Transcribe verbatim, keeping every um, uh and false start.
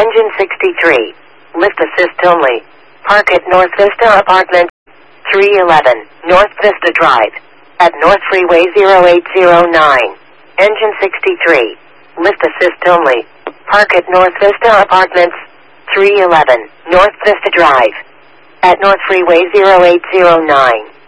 Engine sixty-three. Lift assist only. Park at North Vista Apartments, three eleven, North Vista Drive, at North Freeway zero eight zero nine. Engine sixty-three. Lift assist only. Park at North Vista Apartments, three eleven, North Vista Drive, at North Freeway zero eight zero nine.